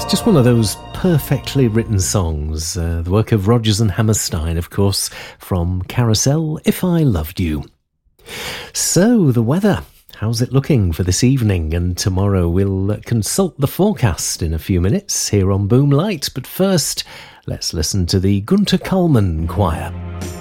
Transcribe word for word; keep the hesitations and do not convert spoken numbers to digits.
just one of those perfectly written songs. Uh, the work of Rodgers and Hammerstein, of course, from Carousel, If I Loved You. So, the weather. How's it looking for this evening and tomorrow? We'll consult the forecast in a few minutes here on Boomlight. But first, let's listen to the Gunter Kalman Choir.